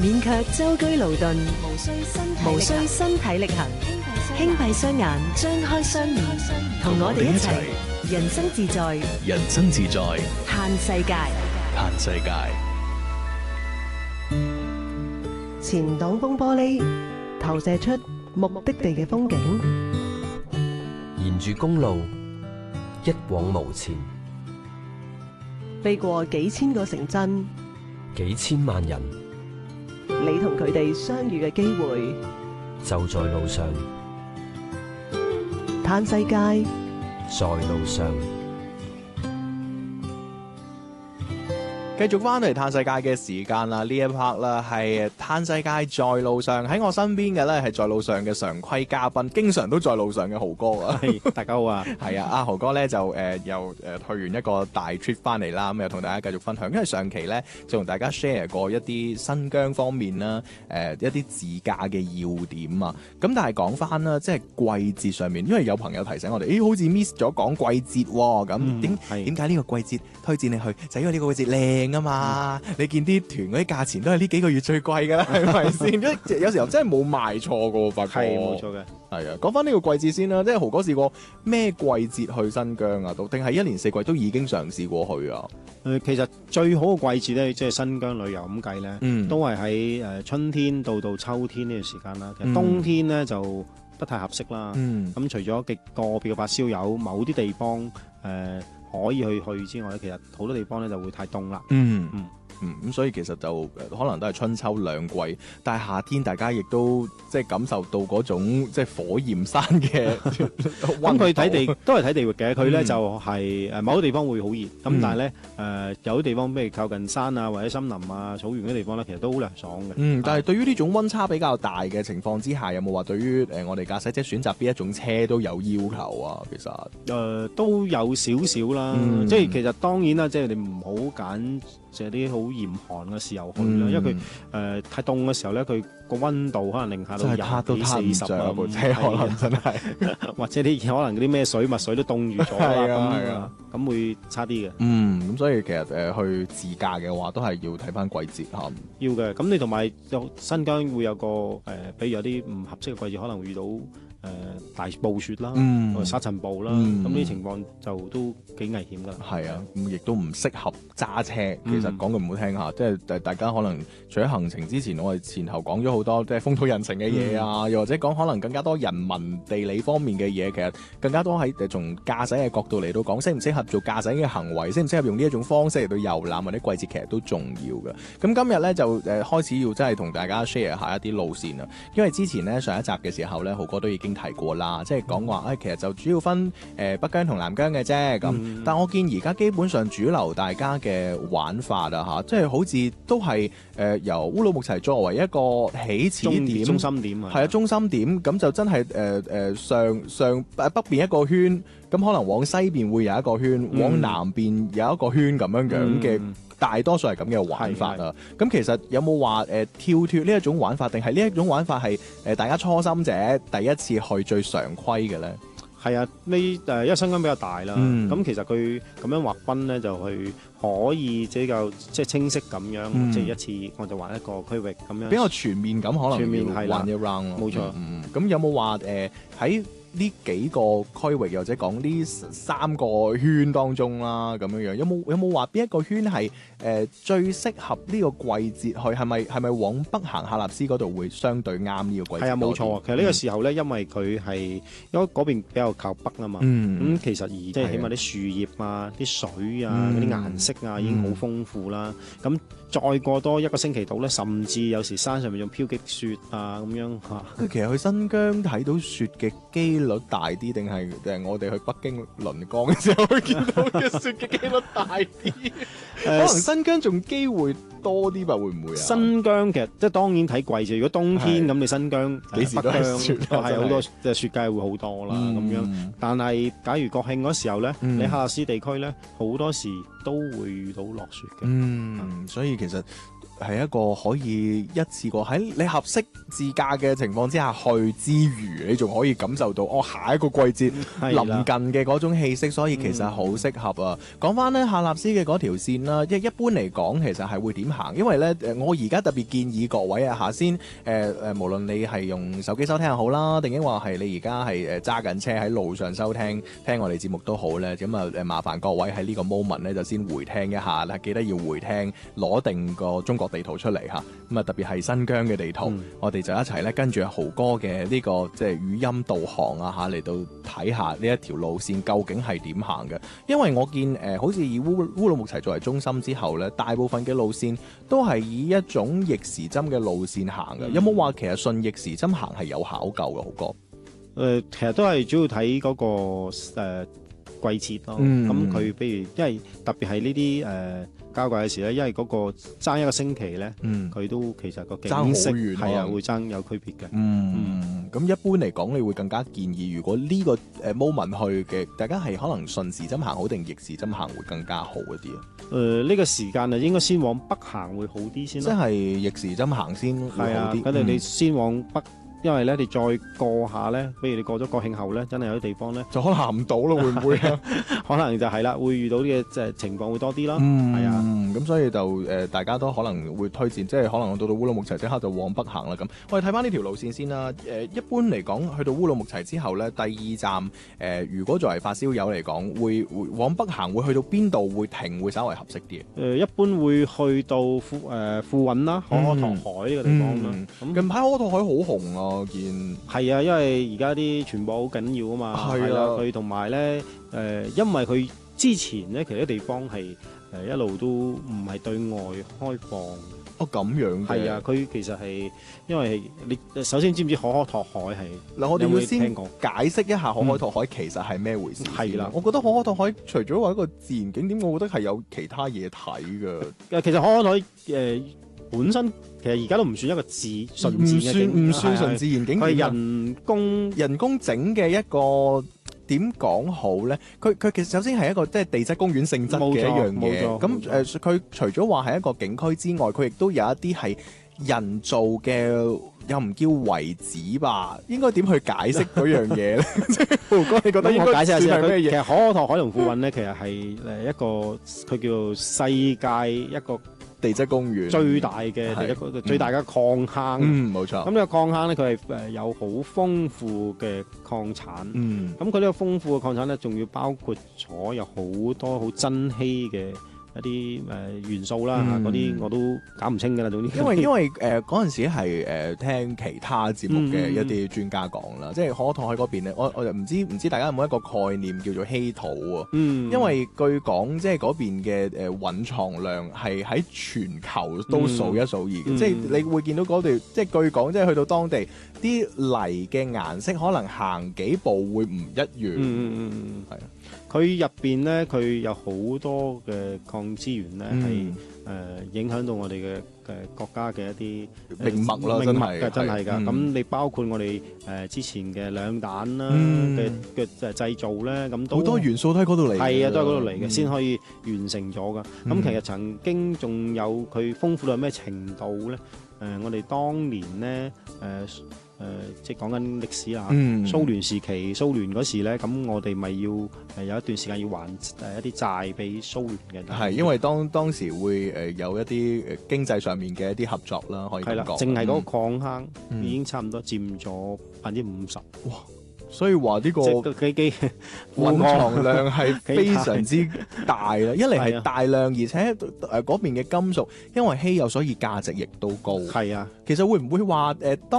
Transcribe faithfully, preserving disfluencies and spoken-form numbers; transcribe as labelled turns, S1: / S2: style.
S1: 免卻舟車勞頓，
S2: 無需身體
S1: 無需身體力行，輕閉雙眼，張開雙眼，同我哋一齊人生自在，
S3: 人生自在，
S1: 嘆世界。
S3: 嘆世界。
S4: 前擋風玻璃投射出目的地嘅風景，
S5: 沿住公路一往無前，
S4: 飛過幾千個城鎮，
S5: 幾千萬人，
S4: 你同佢哋相遇嘅機會
S5: 就在路上。
S4: 嘆世界，
S5: 在路上。
S6: 繼續翻嚟嘆世界嘅時間啦，呢一 part 啦係嘆世界在路上，喺我身邊嘅咧係在路上嘅常規嘉賓，經常都在路上嘅豪哥啊！
S7: 大家好啊，
S6: 係啊，阿豪哥咧就誒、呃、又誒去完一個大 trip 翻嚟啦，咁又同大家繼續分享，因為上期咧就同大家 share 過一啲新疆方面啦，誒、呃、一啲自駕嘅要點啊，咁但係講翻啦，即係季節上面，因為有朋友提醒我哋，誒、欸、好似 miss 咗講季節喎，咁點點解呢個季節推薦你去？就因為呢個季節靚啊嘛，嗯、你見啲團嗰啲價錢都係呢幾個月最貴㗎啦，係咪先？有時候真係冇賣錯㗎喎，發覺
S7: 係冇錯嘅。
S6: 係啊，講翻呢個季節先啦，即係豪哥試過咩季節去新疆啊？都定係一年四季都已經嘗試過去啊？
S7: 誒、呃，其實最好嘅季節咧，即係新疆旅遊咁計咧，嗯、都係喺誒春天到到秋天呢段時間啦。其實冬天咧就不太合適啦。咁、嗯、除咗極個別嘅發燒友，某啲地方誒、呃、可以去去之外咧，其實好多地方咧就會太凍啦。嗯嗯。
S6: 嗯，咁所以其實就可能都係春秋兩季，但係夏天大家亦都即係感受到嗰種即係火焰山嘅
S7: 咁佢睇地都係睇地域嘅，佢咧、嗯、就係、是、誒某啲地方會好熱，咁、嗯、但係咧誒有啲地方譬如靠近山啊或者森林啊草原嘅地方咧，其實都好涼爽嘅。嗯，
S6: 但係對於呢種溫差比較大嘅情況之下，有冇話對於誒我哋駕駛者選擇邊一種車都有要求啊？其實誒、
S7: 呃、都有少少啦，嗯、即係其實當然啦，即係你唔好揀即係啲好嚴寒嘅時候去啦，嗯、因為佢誒、呃、太凍嘅時候咧，佢個溫度可能零下到廿幾四十啊，部車可能真係，或者啲可能嗰啲咩水墨水都凍住咗啦，咁啊咁會差啲嘅。
S6: 嗯，咁所以其實誒、呃、去自駕嘅話，都係要睇翻季節嚇。
S7: 要嘅，咁你同埋新疆會有個誒、呃，比如有啲唔合適嘅季節，可能會遇到。誒、呃、大暴雪啦，嗯、沙塵暴啦，咁呢啲情況就都幾危險㗎。
S6: 係啊，咁亦都唔適合揸車。其實講句唔好聽下，即係、嗯、大家可能除咗行程之前，我哋前後講咗好多即係風土人情嘅嘢啊，嗯、又或者講可能更加多人文地理方面嘅嘢，其實更加多喺從駕駛嘅角度嚟到講，適唔適合做駕駛嘅行為，適唔適合用呢一種方式嚟到遊覽或者季節，其實都重要嘅。咁今日咧就誒、呃、開始要真係同大家 share 下一啲路線啊，因為之前咧上一集嘅時候咧，豪哥都已經提過啦，即係講話誒，其實就主要分誒、呃、北疆同南疆嘅啫咁。嗯、但我見而家基本上主流大家嘅玩法啊嚇，即係好似都係誒、呃、由烏魯木齊作為一個起始點、
S7: 中心點
S6: 係啊，中心點咁就真係誒誒上上北邊一個圈，咁可能往西邊會有一個圈，嗯、往南邊有一個圈咁樣樣嘅。嗯大多數係咁嘅玩法啊！咁其實有冇話誒跳脫呢一種玩法，定係呢一種玩法係誒、呃、大家初心者第一次去最常規嘅咧？
S7: 係啊，呢誒因為新疆比較大啦，咁、嗯、其實佢咁樣劃分咧，就去可以比較即係清晰咁樣，嗯、即係一次我就劃一個區域咁樣，
S6: 比較全面咁可能全面係玩一 round 咯。冇錯，咁、嗯嗯、有冇話誒喺？呃呢幾個區域，或者講呢三個圈當中啦，咁樣樣有冇有冇話邊一個圈係誒、呃、最適合呢個季節去？係咪係咪往北行喀納斯嗰度會相對啱呢個季節？係啊，冇錯啊。其實呢個時候咧，嗯、因為佢係因為嗰邊比較靠北啊嘛，咁、嗯嗯、其實而即係起碼啲樹葉啊、啲水啊、嗰啲、嗯、顏色啊已經好豐富啦。咁、嗯、再過多一個星期度咧，甚至有時山上面仲飄積雪啊咁樣嚇。 其實去新疆睇到雪嘅機率大啲，定係誒我哋去北京輪江嘅時候會見到嘅雪嘅機率大啲？可能新疆仲機會多啲吧？會唔會啊？
S7: 新疆其實即係當然睇季節，如果冬天咁，你新疆
S6: 幾時都係雪，
S7: 係好多嘅雪計會好多啦咁樣。但係假如國慶嗰時候咧，你喀納斯地區咧好多時都會遇到落雪嘅。
S6: 嗯，所以其實係一個可以一次過喺你合適自駕嘅情況之下去之餘，你仲可以感受到哦下一個季節臨近嘅嗰種氣息，所以其實好適合啊！講翻咧喀納斯嘅嗰條線啦，一一般嚟講其實係會點行？因為咧誒，我而家特別建議各位啊，下先誒誒、呃，無論你係用手機收聽又好啦，定係話係你而家係誒揸緊車喺路上收聽聽我哋節目都好咧，咁啊誒麻煩各位喺呢個 moment 咧就先回聽一下啦，記得要回聽，攞定個中國地圖出嚟嚇，咁啊特別係新疆嘅地圖，嗯、我哋就一齊咧跟住豪哥嘅呢個即係語音導航啊嚇嚟到睇下呢一條路線究竟係點行嘅，因為我見誒、呃、好似以烏烏魯木齊作為中心之後咧，大部分嘅路線都係以一種逆時針嘅路線行嘅，嗯、有冇話其實順逆時針行係有考究嘅，豪哥？誒、
S7: 呃，其實都係主要睇嗰、那個誒、呃、季節咯。咁佢譬如，因為特別係呢啲誒交界嘅時咧，因為嗰個爭一個星期咧，佢、嗯、都其實個景色係啊會爭有區別嘅。
S6: 嗯，咁、嗯、一般嚟講，你會更加建議，如果呢個誒 moment 去嘅，大家係可能順時針行好定逆時針行會更加好一啲啊？
S7: 誒、呃，呢、這個時間啊，應該先往北行會好啲先。
S6: 即係逆時針行先會好啲。
S7: 咁你你先往北。因為咧，你再過下咧，比如你過咗國慶後咧，真係有啲地方咧，
S6: 就可能行唔到咯，會唔會啊？
S7: 可能就係啦，會遇到嘅即係情況會多啲咯。
S6: 嗯，
S7: 係啊，
S6: 咁所以就誒、呃，大家都可能會推薦，即係可能到到烏魯木齊即刻就往北行啦。咁我哋睇翻呢條路線先啦。誒、呃，一般嚟講，去到烏魯木齊之後咧，第二站誒、呃，如果作為發燒友嚟講，會會往北行，會去到邊度會停，會稍為合適啲？誒、
S7: 呃，一般會去到富誒、呃、富蘊啦，可可托海呢個地方啦。咁、
S6: 嗯、近排可可托海好紅啊，我見。
S7: 係啊，因為而家啲傳播好緊要啊嘛，係啦，佢同埋咧誒，因為佢之前咧其實啲地方係誒、呃、一路都唔係對外開放。
S6: 哦，咁樣嘅。係
S7: 啊，佢其實係因為你首先知唔知可可托海係
S6: 嗱？我哋要先解釋一下可可托海其實係咩回事。係啦、嗯，我覺得可可托海除咗話一個自然景點，我覺得係有其他嘢睇㗎。
S7: 誒，其實可可托海誒、呃、本身。其實而家都唔算一個自純自然嘅景，
S6: 唔算純自然景點，
S7: 係人工
S6: 人工整嘅一個點講好咧？佢佢其實首先係一個即係地質公園性質嘅一樣嘢。咁誒，佢、呃、除咗話係一個景區之外，佢亦都有一啲係人造嘅，又唔叫遺址吧？應該點去解釋嗰樣嘢咧？豪哥，你覺得應該解釋下係咩嘢？
S7: 其實可可托海同富蘊咧，其實係誒一個佢叫做世界一個。
S6: 地質公園
S7: 最大嘅第一個最大嘅礦坑，
S6: 嗯，冇錯。
S7: 咁呢個礦坑咧，佢係誒有好豐富嘅礦產，嗯，咁佢呢個豐富嘅礦產咧，仲要包括咗有好多好珍稀嘅一啲誒元素啦，嗰啲、嗯、我都搞唔清㗎啦，總之。因為因為
S6: 誒嗰陣時係誒聽其他節目嘅一啲專家講啦，嗯、即係可可托海嗰邊咧，我我就唔知唔知大家有冇一個概念叫做稀土啊？嗯，因為據講即係嗰邊嘅誒蘊藏量係喺全球都數一數二嘅，嗯、即係你會見到嗰度，即係據講即係去到當地啲泥嘅顏色可能行幾步會唔一樣。嗯嗯嗯，係啊。
S7: 佢入邊咧，佢有好多嘅礦資源咧，係誒影響到我哋嘅嘅國家嘅一啲
S6: 命脈啦，真係
S7: 真係㗎。咁你包括我哋誒之前嘅兩彈啦嘅嘅誒製造咧，咁都
S6: 好多元素都喺嗰度嚟，
S7: 係啊，都喺嗰度嚟嘅，先可以完成咗㗎。咁其實曾經仲有佢豐富到咩程度咧？誒，我哋當年咧誒。誒、呃，即係講緊歷史啦，嗯、蘇聯時期，蘇聯嗰時咧，咁我哋咪要誒、呃、有一段時間要還誒一啲債俾蘇聯嘅。係，
S6: 因為當當時會誒有一啲誒經濟上面嘅一啲合作啦，可以咁講。
S7: 淨係嗰個礦坑、嗯、已經差唔多佔咗百分之五十。哇！
S6: 所以話呢個蘊藏量係非常之大啦，一嚟係大量，而且誒嗰邊嘅金屬因為稀有，所以價值亦都高。
S7: 係啊，
S6: 其實會唔會話誒當